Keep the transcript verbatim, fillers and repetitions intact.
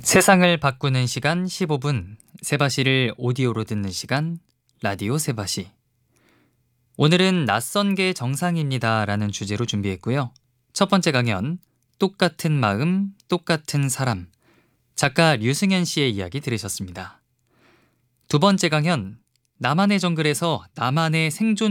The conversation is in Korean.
세상을 바꾸는 시간 십오 분, 세바시를 오디오로 듣는 시간, 라디오 세바시. 오늘은 낯선 게 정상입니다 라는 주제로 준비했고요. 첫 번째 강연, 똑같은 마음, 똑같은 사람. 작가 류승현 씨의 이야기 들으셨습니다. 두 번째 강연, 나만의 정글에서 나만의 생존